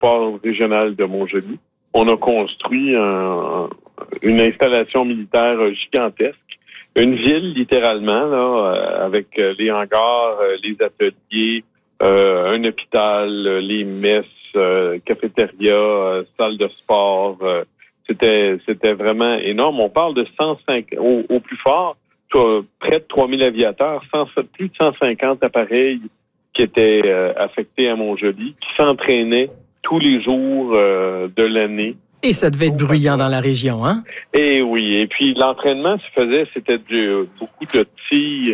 port régional de Montjoly. On a construit une installation militaire gigantesque. Une ville, littéralement, là, avec les hangars, les ateliers, un hôpital, les messes, cafétéria, salle de sport. C'était vraiment énorme. On parle de 105, au plus fort, près de 3000 aviateurs, plus de 150 appareils qui étaient affectés à Montjoly, qui s'entraînaient tous les jours de l'année. Et ça devait être bruyant dans la région, hein? Et oui. Et puis, l'entraînement c'était beaucoup de tirs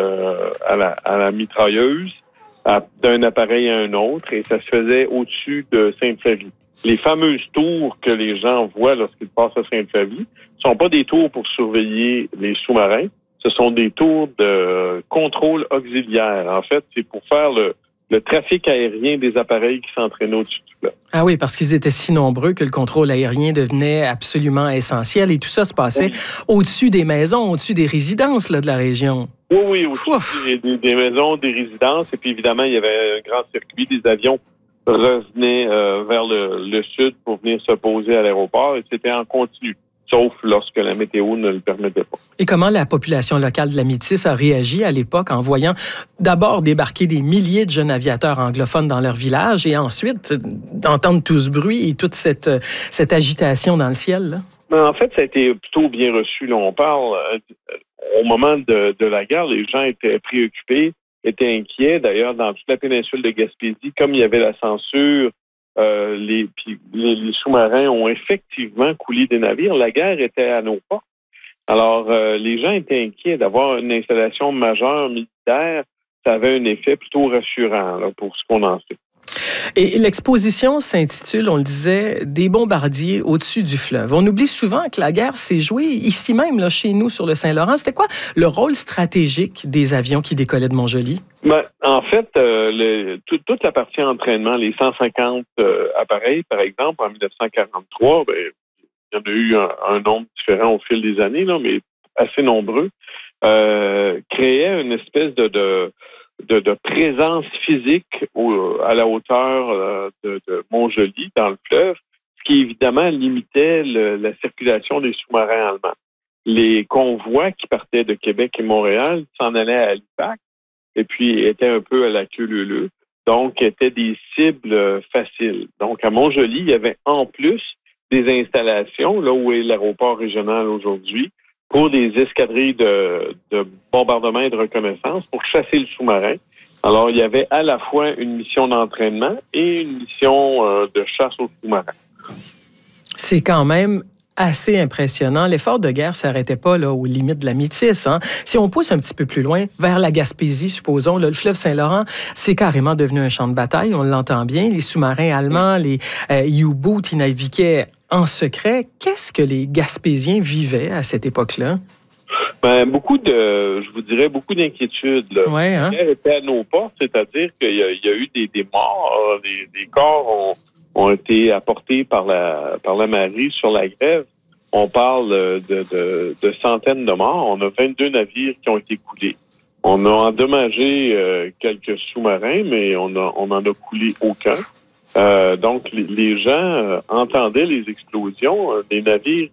à la mitrailleuse, d'un appareil à un autre, et ça se faisait au-dessus de Sainte-Flavie. Les fameuses tours que les gens voient lorsqu'ils passent à Sainte-Flavie ne sont pas des tours pour surveiller les sous-marins, ce sont des tours de contrôle auxiliaire. En fait, c'est pour faire le trafic aérien des appareils qui s'entraînaient au-dessus du fleuve. Ah oui, parce qu'ils étaient si nombreux que le contrôle aérien devenait absolument essentiel et tout ça se passait au-dessus des maisons, au-dessus des résidences là, de la région. Oui, au-dessus des maisons, des résidences. Et puis évidemment, il y avait un grand circuit. Des avions revenaient vers le sud pour venir se poser à l'aéroport et c'était en continu, sauf lorsque la météo ne le permettait pas. Et comment la population locale de la Métis a réagi à l'époque en voyant d'abord débarquer des milliers de jeunes aviateurs anglophones dans leur village et ensuite d'entendre tout ce bruit et toute cette agitation dans le ciel, là? En fait, ça a été plutôt bien reçu. Là, on parle au moment de la guerre, les gens étaient préoccupés, étaient inquiets. D'ailleurs, dans toute la péninsule de Gaspésie, comme il y avait la censure, les sous-marins ont effectivement coulé des navires. La guerre était à nos portes. Alors, les gens étaient inquiets d'avoir une installation majeure militaire. Ça avait un effet plutôt rassurant là, pour ce qu'on en sait. Et l'exposition s'intitule, on le disait, « Des bombardiers au-dessus du fleuve ». On oublie souvent que la guerre s'est jouée ici même, là, chez nous, sur le Saint-Laurent. C'était quoi le rôle stratégique des avions qui décollaient de Montjoly? En fait, toute la partie entraînement, les 150 appareils, par exemple, en 1943, il y en a eu un nombre différent au fil des années, là, mais assez nombreux, créaient une espèce de présence physique à la hauteur de Montjoly, dans le fleuve, ce qui évidemment limitait la circulation des sous-marins allemands. Les convois qui partaient de Québec et Montréal s'en allaient à Halifax et puis étaient un peu à la queue leu-leu, donc étaient des cibles faciles. Donc à Montjoly, il y avait en plus des installations, là où est l'aéroport régional aujourd'hui, pour des escadrilles de bombardement et de reconnaissance pour chasser le sous-marin. Alors, il y avait à la fois une mission d'entraînement et une mission de chasse aux sous-marins. C'est quand même assez impressionnant. L'effort de guerre ne s'arrêtait pas là, aux limites de la Métis. Hein? Si on pousse un petit peu plus loin, vers la Gaspésie, supposons, là, le fleuve Saint-Laurent, c'est carrément devenu un champ de bataille, on l'entend bien. Les sous-marins allemands, les U-boats, ils naviguaient en secret. Qu'est-ce que les Gaspésiens vivaient à cette époque-là? Beaucoup d'inquiétudes. Ouais, hein? La guerre était à nos portes, c'est-à-dire qu'il y a eu des morts, des corps ont été apportés par la marine sur la grève. On parle de centaines de morts. On a 22 navires qui ont été coulés. On a endommagé quelques sous-marins, mais on en a coulé aucun. Donc, les gens entendaient les explosions. Les navires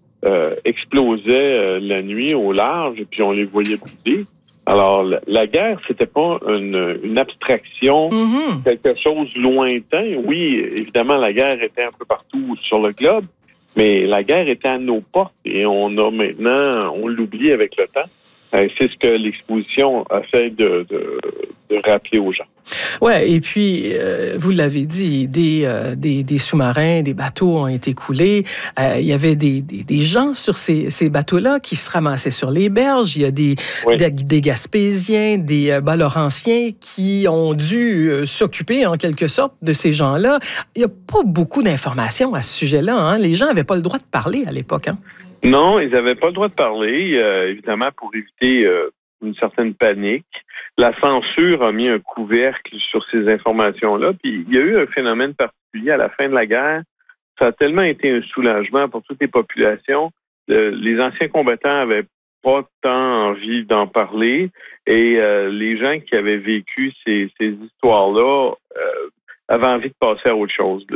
explosaient la nuit au large, et puis on les voyait brûler. Alors, la guerre, c'était pas une abstraction, quelque chose lointain. Oui, évidemment, la guerre était un peu partout sur le globe, mais la guerre était à nos portes et on l'oublie avec le temps. C'est ce que l'exposition essaie de rappeler aux gens. Ouais, et puis, vous l'avez dit, des sous-marins, des bateaux ont été coulés. Il y avait des gens sur ces bateaux-là qui se ramassaient sur les berges. Il y a des Gaspésiens, des Bas-Laurentiens qui ont dû s'occuper, en quelque sorte, de ces gens-là. Il n'y a pas beaucoup d'informations à ce sujet-là. Hein? Les gens n'avaient pas le droit de parler à l'époque. Hein? Non, ils n'avaient pas le droit de parler, évidemment, pour éviter une certaine panique. La censure a mis un couvercle sur ces informations-là, puis il y a eu un phénomène particulier à la fin de la guerre. Ça a tellement été un soulagement pour toutes les populations. Les anciens combattants avaient pas tant envie d'en parler, et les gens qui avaient vécu ces histoires-là avaient envie de passer à autre chose.